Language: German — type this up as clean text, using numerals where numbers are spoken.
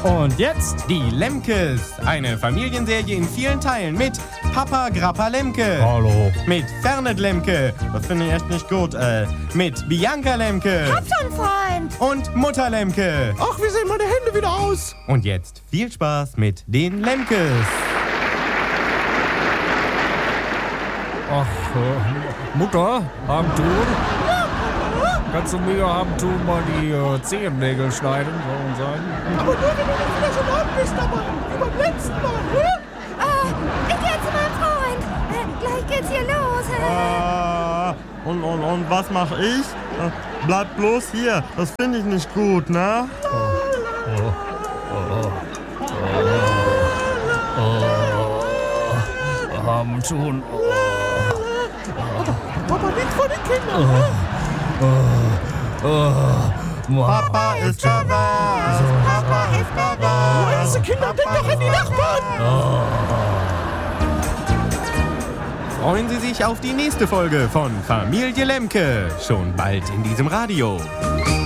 Und jetzt Die Lemkes, eine Familienserie in vielen Teilen mit Papa Grappa Lemke. Hallo. Mit Fernet Lemke, das finde ich echt nicht gut, mit Bianca Lemke. Hab schon, Freund. Und Mutter Lemke. Ach, wie sehen meine Hände wieder aus? Und jetzt viel Spaß mit den Lemkes. Ach, Mutter, Abendtun? Kannst du mir Abendtun mal die Zehennägel schneiden, soll man sagen? Aber nur, wenn du nicht wieder so laut bist, aber wie beim letzten Mal, ne? Ich geh zu meinem Freund. Gleich geht's hier los. Und was mache ich? Bleib bloß hier, das finde ich nicht gut, ne? Abendtun. Aber nicht vor den Kindern, ne? Papa ist verwahrst, Papa ist verwahrst. Diese Kinder, denk doch an die Nachbarn! Freuen Sie sich auf die nächste Folge von Familie Lemke, schon bald in diesem Radio.